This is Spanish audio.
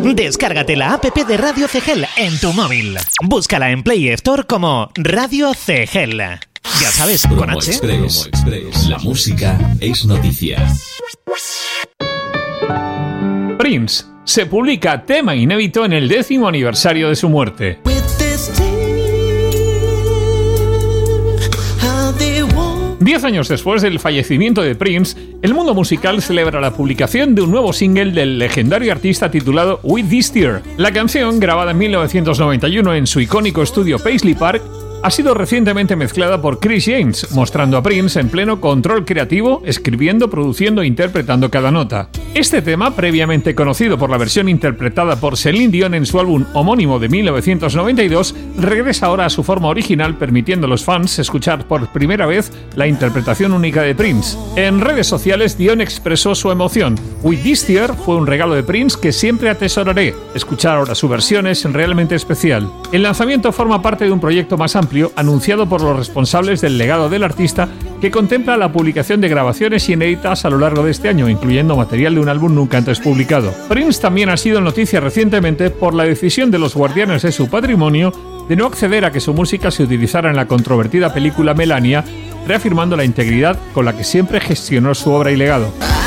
Descárgate la app de Radio CGEL en tu móvil. Búscala en Play Store como Radio CGEL. Ya sabes, con Promo H. Express. La música es noticia. Prince se publica tema inédito en el 10º aniversario de su muerte. 10 años después del fallecimiento de Prince, el mundo musical celebra la publicación de un nuevo single del legendario artista titulado With This Tear. La canción, grabada en 1991 en su icónico estudio Paisley Park, ha sido recientemente mezclada por Chris James, mostrando a Prince en pleno control creativo, escribiendo, produciendo e interpretando cada nota. Este tema, previamente conocido por la versión interpretada por Celine Dion en su álbum homónimo de 1992, regresa ahora a su forma original, permitiendo a los fans escuchar por primera vez la interpretación única de Prince. En redes sociales, Dion expresó su emoción. With This Tear fue un regalo de Prince que siempre atesoraré. Escuchar ahora su versión es realmente especial. El lanzamiento forma parte de un proyecto más amplio anunciado por los responsables del legado del artista, que contempla la publicación de grabaciones inéditas a lo largo de este año, incluyendo material de un álbum nunca antes publicado. Prince también ha sido noticia recientemente por la decisión de los guardianes de su patrimonio de no acceder a que su música se utilizara en la controvertida película Melania, reafirmando la integridad con la que siempre gestionó su obra y legado.